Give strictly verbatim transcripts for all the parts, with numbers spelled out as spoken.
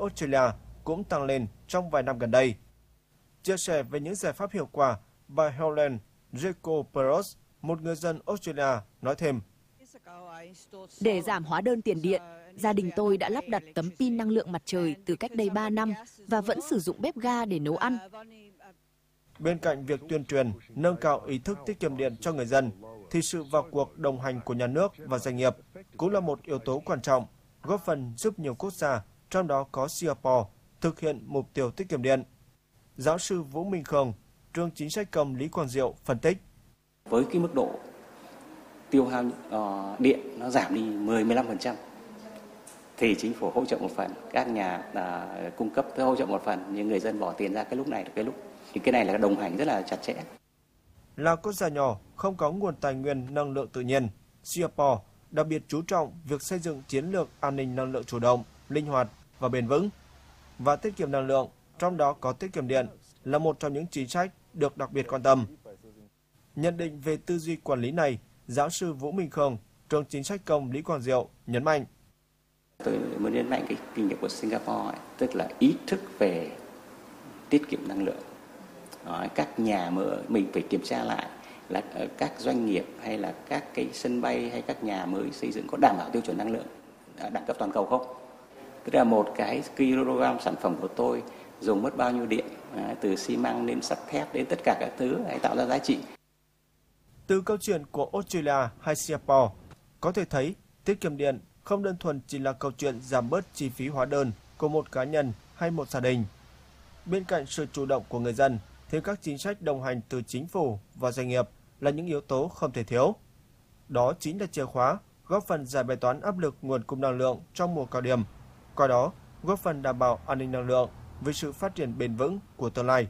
Australia cũng tăng lên trong vài năm gần đây. Chia sẻ về những giải pháp hiệu quả, bà Helen Jacob-Peros, một người dân Australia, nói thêm. Để giảm hóa đơn tiền điện, gia đình tôi đã lắp đặt tấm pin năng lượng mặt trời từ cách đây ba năm và vẫn sử dụng bếp ga để nấu ăn. Bên cạnh việc tuyên truyền, nâng cao ý thức tiết kiệm điện cho người dân, thì sự vào cuộc đồng hành của nhà nước và doanh nghiệp cũng là một yếu tố quan trọng, góp phần giúp nhiều quốc gia, trong đó có Singapore, thực hiện mục tiêu tiết kiệm điện. Giáo sư Vũ Minh Khương, trường chính sách công Lý Quang Diệu phân tích. Với cái mức độ tiêu hao uh, điện nó giảm đi mười đến mười lăm phần trăm thì chính phủ hỗ trợ một phần, các nhà uh, cung cấp hỗ trợ một phần, nhưng người dân bỏ tiền ra cái lúc này cái lúc thì cái này là đồng hành rất là chặt chẽ. Là quốc gia nhỏ không có nguồn tài nguyên năng lượng tự nhiên, Singapore đặc biệt chú trọng việc xây dựng chiến lược an ninh năng lượng chủ động, linh hoạt và bền vững. Và tiết kiệm năng lượng, trong đó có tiết kiệm điện, là một trong những chính sách được đặc biệt quan tâm. Nhận định về tư duy quản lý này, giáo sư Vũ Minh Khương, trường chính sách công Lý Quang Diệu nhấn mạnh. Tôi muốn nhấn mạnh cái kinh nghiệm của Singapore, ấy, tức là ý thức về tiết kiệm năng lượng. Đó, các nhà mở mình phải kiểm tra lại là các doanh nghiệp hay là các cái sân bay hay các nhà mới xây dựng có đảm bảo tiêu chuẩn năng lượng đẳng cấp toàn cầu không? Tức là một cái kg sản phẩm của tôi dùng mất bao nhiêu điện, từ xi măng đến sắt thép đến tất cả các thứ để tạo ra giá trị. Từ câu chuyện của Australia hay Singapore, có thể thấy tiết kiệm điện không đơn thuần chỉ là câu chuyện giảm bớt chi phí hóa đơn của một cá nhân hay một gia đình. Bên cạnh sự chủ động của người dân, thì các chính sách đồng hành từ chính phủ và doanh nghiệp là những yếu tố không thể thiếu. Đó chính là chìa khóa góp phần giải bài toán áp lực nguồn cung năng lượng trong mùa cao điểm, qua đó góp phần đảm bảo an ninh năng lượng vì sự phát triển bền vững của tương lai.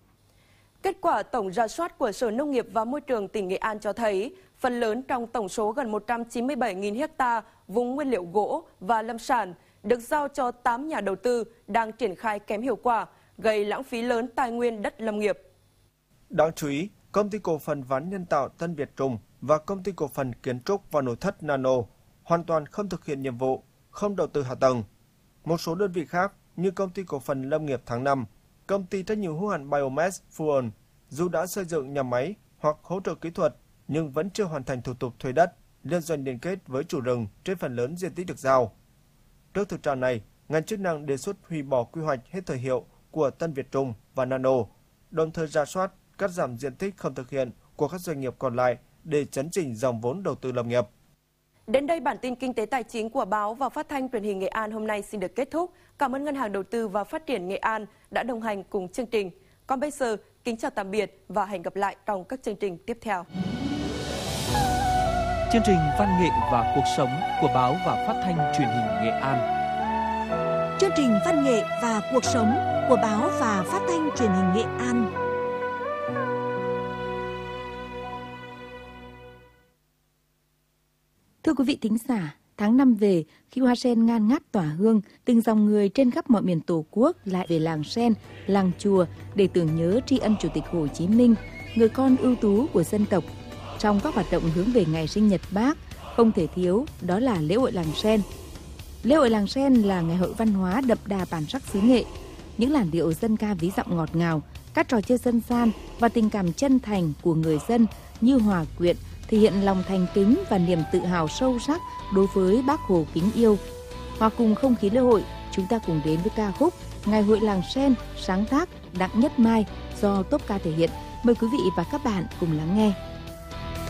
Kết quả tổng rà soát của Sở Nông nghiệp và Môi trường tỉnh Nghệ An cho thấy, phần lớn trong tổng số gần một trăm chín mươi bảy nghìn ha vùng nguyên liệu gỗ và lâm sản được giao cho tám nhà đầu tư đang triển khai kém hiệu quả, gây lãng phí lớn tài nguyên đất lâm nghiệp. Đáng chú ý, Công ty cổ phần ván nhân tạo Tân Việt Trung và Công ty cổ phần kiến trúc và nội thất Nano hoàn toàn không thực hiện nhiệm vụ, không đầu tư hạ tầng. Một số đơn vị khác như Công ty cổ phần Lâm nghiệp tháng năm, Công ty trách nhiệm hữu hạn Biomass Fuel dù đã xây dựng nhà máy hoặc hỗ trợ kỹ thuật nhưng vẫn chưa hoàn thành thủ tục thuê đất, liên doanh liên kết với chủ rừng trên phần lớn diện tích được giao. Trước thực trạng này, ngành chức năng đề xuất hủy bỏ quy hoạch hết thời hiệu của Tân Việt Trung và Nano, đồng thời rà soát, cắt giảm diện tích không thực hiện của các doanh nghiệp còn lại để chấn chỉnh dòng vốn đầu tư lâm nghiệp. Đến đây bản tin kinh tế tài chính của báo và phát thanh truyền hình Nghệ An hôm nay xin được kết thúc. Cảm ơn Ngân hàng Đầu tư và Phát triển Nghệ An đã đồng hành cùng chương trình. Còn bây giờ, kính chào tạm biệt và hẹn gặp lại trong các chương trình tiếp theo. Chương trình Văn nghệ và cuộc sống của báo và phát thanh truyền hình Nghệ An. Chương trình Văn nghệ và cuộc sống của báo và phát thanh truyền hình Nghệ An. Thưa quý vị thính giả, tháng năm về, khi hoa sen ngan ngát tỏa hương, từng dòng người trên khắp mọi miền Tổ quốc lại về làng sen, làng chùa để tưởng nhớ tri ân Chủ tịch Hồ Chí Minh, người con ưu tú của dân tộc. Trong các hoạt động hướng về ngày sinh nhật Bác, không thể thiếu đó là lễ hội làng sen. Lễ hội làng sen là ngày hội văn hóa đậm đà bản sắc xứ Nghệ. Những làn điệu dân ca ví dặm ngọt ngào, các trò chơi dân gian và tình cảm chân thành của người dân như hòa quyện, thể hiện lòng thành kính và niềm tự hào sâu sắc đối với Bác Hồ kính yêu. Hòa cùng không khí lễ hội, chúng ta cùng đến với ca khúc Ngày hội làng sen sáng tác Đặng Nhất Mai do Tốp Ca thể hiện. Mời quý vị và các bạn cùng lắng nghe.